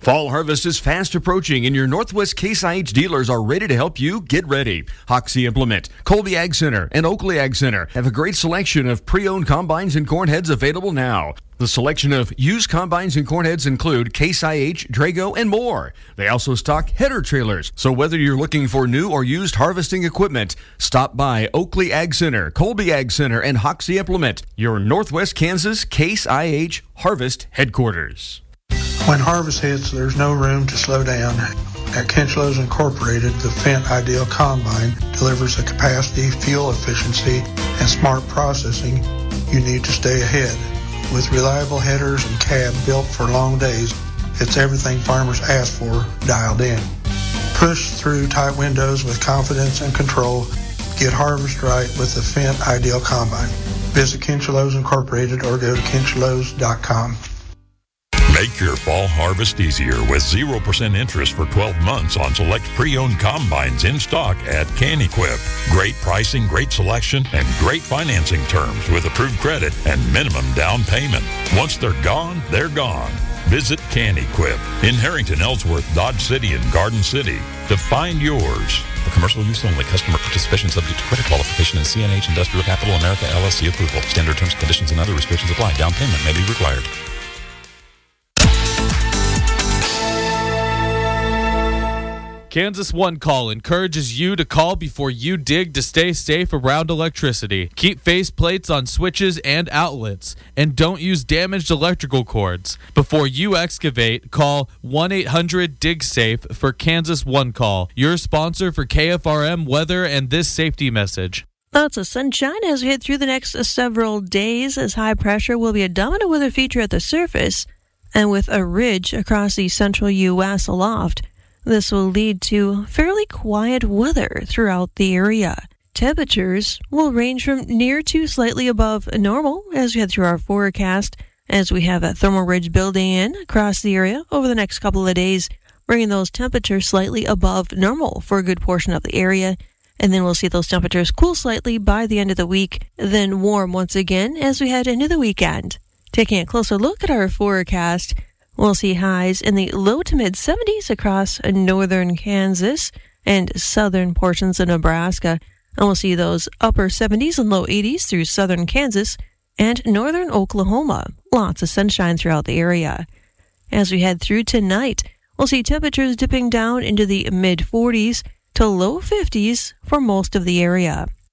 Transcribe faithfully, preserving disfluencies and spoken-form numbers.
Fall harvest is fast approaching, and your Northwest Case I H dealers are ready to help you get ready. Hoxie Implement, Colby Ag Center, and Oakley Ag Center have a great selection of pre-owned combines and corn heads available now. The selection of used combines and corn heads include Case I H, Drago, and more. They also stock header trailers, so whether you're looking for new or used harvesting equipment, stop by Oakley Ag Center, Colby Ag Center, and Hoxie Implement, your Northwest Kansas Case I H Harvest headquarters. When harvest hits, there's no room to slow down. At Kinchlows Incorporated, the Fendt Ideal Combine delivers the capacity, fuel efficiency, and smart processing you need to stay ahead. With reliable headers and cab built for long days, it's everything farmers ask for dialed in. Push through tight windows with confidence and control. Get harvest right with the Fendt Ideal Combine. Visit Kinchlows Incorporated or go to kinchlows dot com. Make your fall harvest easier with zero percent interest for twelve months on select pre-owned combines in stock at CanEquip. Great pricing, great selection, and great financing terms with approved credit and minimum down payment. Once they're gone, they're gone. Visit CanEquip in Harrington, Ellsworth, Dodge City, and Garden City to find yours. For commercial use only. Customer participation subject to credit qualification and C N H Industrial Capital America L L C approval. Standard terms, conditions, and other restrictions apply. Down payment may be required. Kansas One Call encourages you to call before you dig to stay safe around electricity. Keep faceplates on switches and outlets, and don't use damaged electrical cords. Before you excavate, call one eight hundred dig safe for Kansas One Call, your sponsor for K F R M weather and this safety message. Lots of sunshine as we head through the next several days, as high pressure will be a dominant weather feature at the surface, and with a ridge across the central U S aloft. This will lead to fairly quiet weather throughout the area. Temperatures will range from near to slightly above normal as we head through our forecast, as we have a thermal ridge building in across the area over the next couple of days, bringing those temperatures slightly above normal for a good portion of the area. And then we'll see those temperatures cool slightly by the end of the week, then warm once again as we head into the weekend. Taking a closer look at our forecast, we'll see highs in the low to mid seventies across northern Kansas and southern portions of Nebraska. And we'll see those upper seventies and low eighties through southern Kansas and northern Oklahoma. Lots of sunshine throughout the area. As we head through tonight, we'll see temperatures dipping down into the mid forties to low fifties for most of the area.